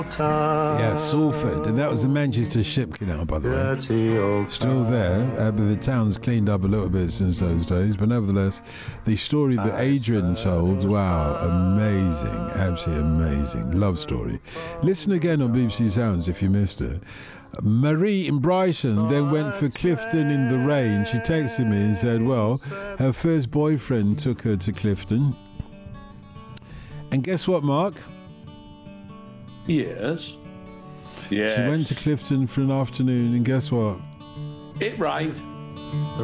Yeah, Salford, and that was the Manchester Ship Canal, by the way. Still there, but the town's cleaned up a little bit since those days. But nevertheless, the story that Adrian told, wow, amazing, absolutely amazing, love story. Listen again on BBC Sounds if you missed it. Marie in Brighton then went for Clifton in the rain. She texted me and said, well, her first boyfriend took her to Clifton. And guess what, Mark? Yes. She went to Clifton for an afternoon, and guess what? It rained.